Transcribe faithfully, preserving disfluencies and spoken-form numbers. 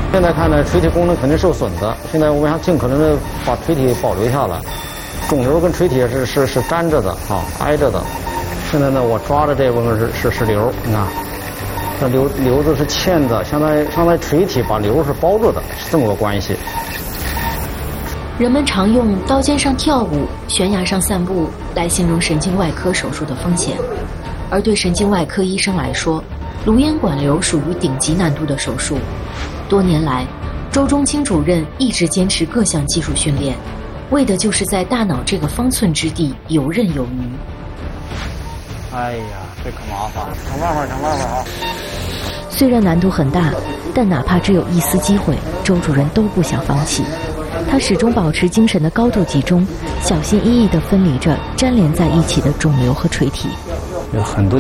现在看呢，垂体功能肯定受损的。现在我们想尽可能的把垂体保留下来。肿瘤跟垂体是是是粘着的啊，挨着的。现在呢，我抓的这部分是是是瘤，你看，这瘤瘤子是嵌的，相当于相当于垂体把瘤是包住的，是这么个关系。 人们常用刀尖上跳舞、悬崖上散步来形容神经外科手术的风险，而对神经外科医生来说，颅咽管瘤属于顶级难度的手术。多年来，周忠清主任一直坚持各项技术训练，为的就是在大脑这个方寸之地游刃有余。 哎呀，这可麻烦，想办法，想办法啊！ 虽然难度很大，但哪怕只有一丝机会，周主任都不想放弃。他始终保持精神的高度集中，小心翼翼地分离着粘连在一起的肿瘤和垂体。 有很多